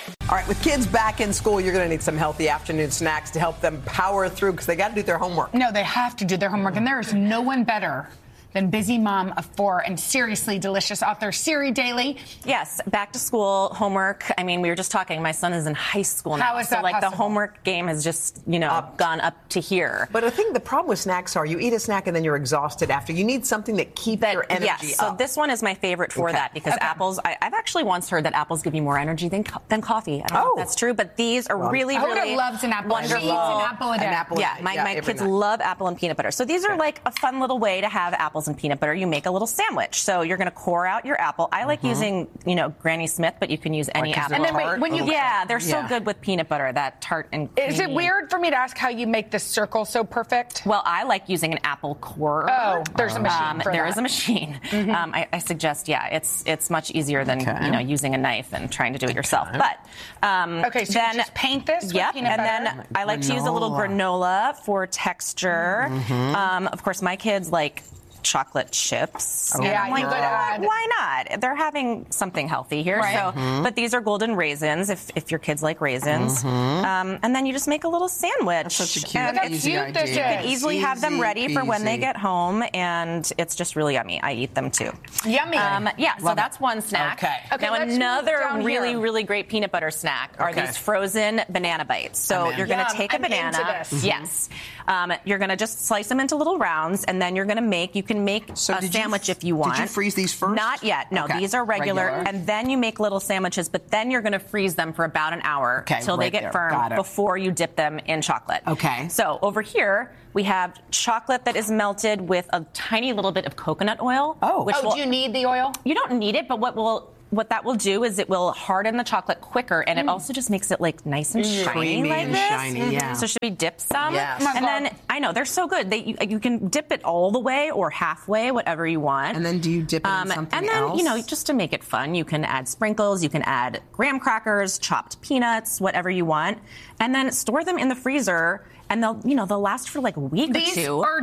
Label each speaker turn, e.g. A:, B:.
A: All right, with kids back in school, you're going to need some healthy afternoon snacks to help them power through because they got to do their homework.
B: No, they have to do their homework, and there is no one better than busy mom of 4 and seriously delicious author Siri Daly.
C: Yes, back to school homework. I mean, we were just talking. My son is in high school now.
B: How is that
C: so, like,
B: possible?
C: the homework game has just, gone up to here.
A: But I think the problem with snacks are you eat a snack and then you're exhausted after. You need something that keeps your energy up.
C: Yes, so this one is my favorite for that because apples, I've actually once heard that apples give you more energy than coffee. I don't know if that's true, but these are really
B: Hoda loves an apple.
C: wonderful.
B: She eats an apple a day.
C: Yeah, my kids love apple and peanut butter. So these are like a fun little way to have apples and peanut butter. You make a little sandwich. So you're going to core out your apple. I like using, Granny Smith, but you can use any apple.
B: And then wait, when you
C: they're so good with peanut butter, that tart and creamy.
B: Is it weird for me to ask how you make the circle so perfect?
C: Well, I like using an apple core.
B: Oh, there's a machine for
C: There
B: that.
C: is a machine. I suggest, it's much easier than using a knife and trying to do it yourself. But
B: okay, so you just paint this with peanut butter?
C: And then I like to use a little granola for texture. Of course, my kids like chocolate chips.
B: Yeah,
C: I'm like, why not? They're having something healthy here.
B: Right.
C: So, but these are golden raisins if your kids like raisins. And then you just make a little sandwich.
D: That's such a cute,
C: And
D: easy idea.
C: you can easily have them ready for when they
D: peasy.
C: get home, and it's just really yummy. I eat them too.
B: Yummy.
C: So that's one snack.
A: Okay.
C: Now
B: let's move
C: another
B: down
C: really,
B: here.
C: really great peanut butter snack are these frozen banana bites. So you're going to take a
B: I'm
C: banana.
B: into this.
C: Yes. You're going to just slice them into little rounds, and then you can make a sandwich if you want.
D: Did you freeze these first?
C: Not yet. No,
D: Okay.
C: these are regular. And then you make little sandwiches, but then you're going to freeze them for about an hour till they get firm before you dip them in chocolate.
A: Okay.
C: So over here, we have chocolate that is melted with a tiny little bit of coconut oil.
B: Do you need the oil?
C: You don't need it, but what that will do is it will harden the chocolate quicker, and it also just makes it like nice and shiny
D: Creamy
C: like
D: and
C: this.
D: shiny, yeah.
C: So should we dip some?
D: Yes.
C: And then I know they're so good. You can dip it all the way or halfway, whatever you want.
D: And then do you dip it in something
C: And then
D: else?
C: just to make it fun, you can add sprinkles, you can add graham crackers, chopped peanuts, whatever you want, and then store them in the freezer. And they'll last for like a week or two.
B: These are